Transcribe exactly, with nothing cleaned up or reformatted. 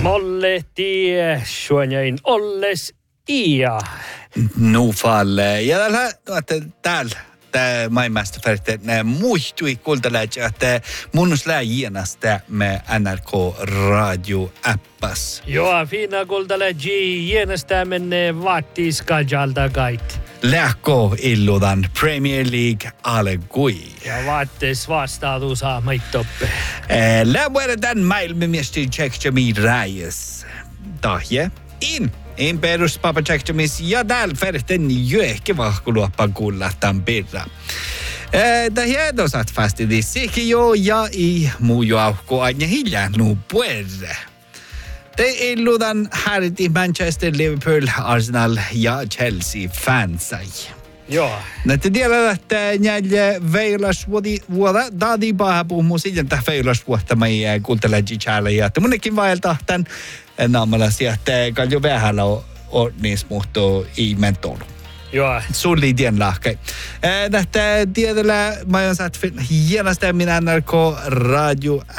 Molle tie, suonjain olles ia. Nu falle. Ja täällä, täällä. Tämä maailmasta färte muistui kuultelemaan, että munnus lähienasta me N R K radio-appas. Joo, fina kuultelemaan jienasta menne vaattiskajalta kait. Lähkö illudan Premier League alkui. Ja vaattis vastaatu saa maittoppe. Lämmärdän maailmanmestari Tjekkjami Reyes. Tahje in. En peruspapa Tjekkjamis ja täällä färten jöhke vahkuluoppan kullahtan pirra. Tämä hiedosat fastidi sikin jo ja i muu jo auhko aina hiljaa nuu puerre. Te illudan härti Manchester, Liverpool, Arsenal ja Chelsea fansai. Joo. Näette tiedä, että näille veilasvuoda daadi paha puhuu sitten tähän veilasvuotta meidän kuuntelemaan täällä. Ja munnekin vaelta tämän naamalaisia, että kaljo vähällä on niissä muuttuu i mentolu. Joo. Sulli tien lahkei. Näette tiedellä, mä oon saat hienosti minä N R K radio